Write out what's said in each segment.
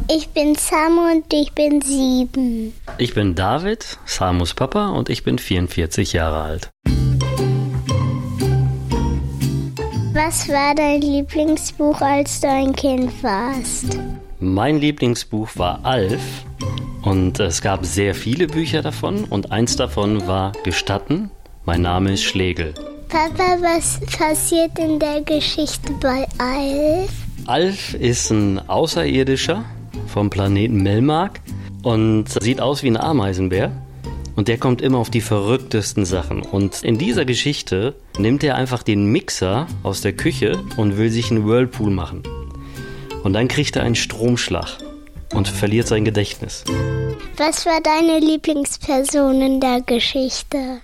Ich bin Samu und ich bin 7. Ich bin David, Samus Papa, und ich bin 44 Jahre alt. Was war dein Lieblingsbuch, als du ein Kind warst? Mein Lieblingsbuch war Alf und es gab sehr viele Bücher davon und eins davon war Gestatten, mein Name ist Schlegel. Papa, was passiert in der Geschichte bei Alf? Alf ist ein Außerirdischer vom Planeten Melmark und sieht aus wie ein Ameisenbär. Und der kommt immer auf die verrücktesten Sachen. Und in dieser Geschichte nimmt er einfach den Mixer aus der Küche und will sich einen Whirlpool machen. Und dann kriegt er einen Stromschlag und verliert sein Gedächtnis. Was war deine Lieblingsperson in der Geschichte?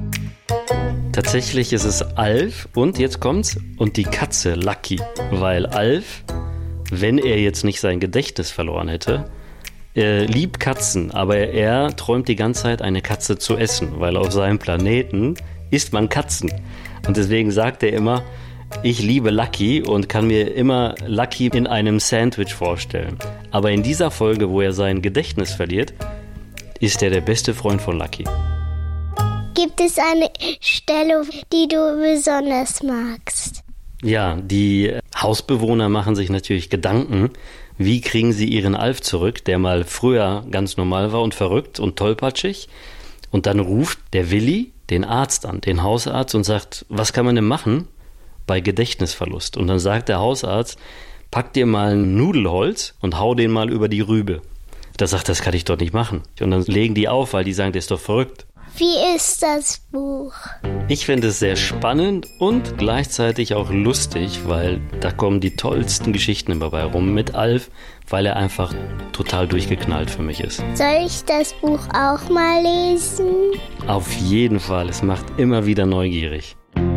Tatsächlich ist es Alf und jetzt kommt's und die Katze Lucky. Weil Alf, wenn er jetzt nicht sein Gedächtnis verloren hätte, er liebt Katzen, aber er träumt die ganze Zeit, eine Katze zu essen, weil auf seinem Planeten isst man Katzen. Und deswegen sagt er immer, ich liebe Lucky und kann mir immer Lucky in einem Sandwich vorstellen. Aber in dieser Folge, wo er sein Gedächtnis verliert, ist er der beste Freund von Lucky. Gibt es eine Stelle, die du besonders magst? Ja, die Hausbewohner machen sich natürlich Gedanken, wie kriegen sie ihren Alf zurück, der mal früher ganz normal war und verrückt und tollpatschig. Und dann ruft der Willi den Arzt an, den Hausarzt, und sagt, was kann man denn machen bei Gedächtnisverlust? Und dann sagt der Hausarzt, pack dir mal ein Nudelholz und hau den mal über die Rübe. Da sagt, das kann ich doch nicht machen. Und dann legen die auf, weil die sagen, der ist doch verrückt. Wie ist das Buch? Ich finde es sehr spannend und gleichzeitig auch lustig, weil da kommen die tollsten Geschichten immer bei rum mit Alf, weil er einfach total durchgeknallt für mich ist. Soll ich das Buch auch mal lesen? Auf jeden Fall, es macht immer wieder neugierig.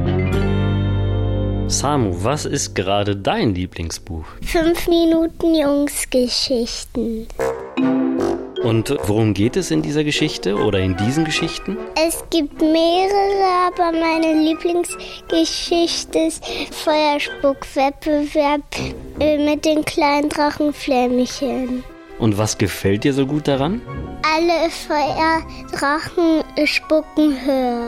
Samu, was ist gerade dein Lieblingsbuch? 5 Minuten Jungsgeschichten. Und worum geht es in dieser Geschichte oder in diesen Geschichten? Es gibt mehrere, aber meine Lieblingsgeschichte ist Feuerspuckwettbewerb mit den kleinen Drachenflämmchen. Und was gefällt dir so gut daran? Alle Feuerdrachen spucken höher.